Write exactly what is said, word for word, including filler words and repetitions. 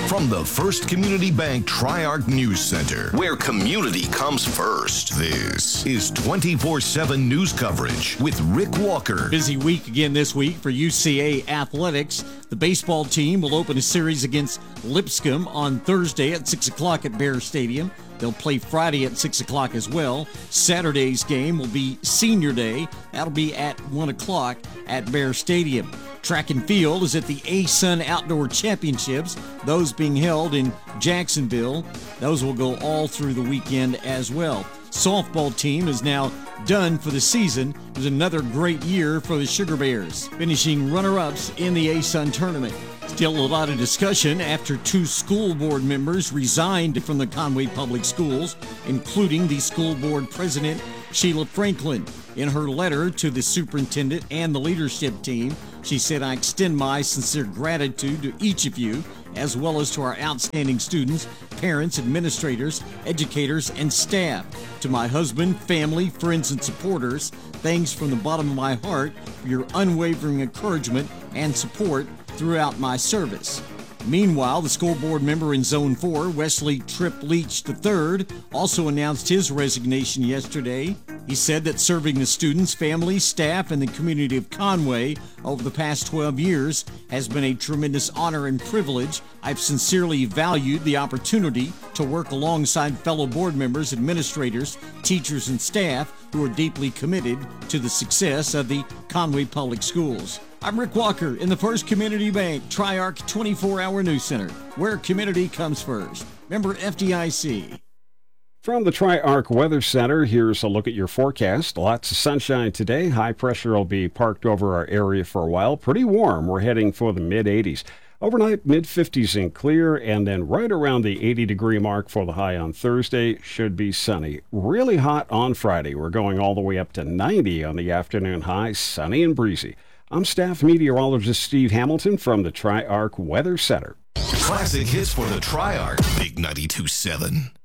From the First Community Bank Tri-Arc News Center, where community comes first, this is twenty-four seven news coverage with Rick Walker. Busy week again this week for U C A athletics. The baseball team will open a series against Lipscomb on Thursday at six o'clock at Bear Stadium. They'll play Friday at six o'clock as well. Saturday's game will be Senior Day. That'll be at one o'clock at Bear Stadium. Track and field is at the A-Sun Outdoor Championships, those being held in Jacksonville. Those will go all through the weekend as well. Softball team is now done for the season. It was another great year for the Sugar Bears, finishing runner-ups in the A-Sun tournament. Still a lot of discussion after two school board members resigned from the Conway Public Schools, including the school board president, Sheila Franklin. In her letter to the superintendent and the leadership team, she said, "I extend my sincere gratitude to each of you, as well as to our outstanding students, parents, administrators, educators, and staff. To my husband, family, friends, and supporters, thanks from the bottom of my heart for your unwavering encouragement and support throughout my service." Meanwhile, the school board member in Zone four, Wesley Tripp Leach the third, also announced his resignation yesterday. He said that serving the students, families, staff, and the community of Conway over the past twelve years has been a tremendous honor and privilege. I've sincerely valued the opportunity to work alongside fellow board members, administrators, teachers, and staff who are deeply committed to the success of the Conway Public Schools. I'm Rick Walker in the First Community Bank Tri-Arc twenty-four hour News Center, where community comes first. Member F D I C. From the Tri-Arc Weather Center, here's a look at your forecast. Lots of sunshine today. High pressure will be parked over our area for a while. Pretty warm. We're heading for the mid eighties. Overnight, mid fifties and clear, and then right around the eighty degree mark for the high on Thursday. Should be sunny. Really hot on Friday. We're going all the way up to ninety on the afternoon high, sunny and breezy. I'm staff meteorologist Steve Hamilton from the Tri-Arc Weather Center. Classic hits for the Tri-Arc, Big ninety-two point seven.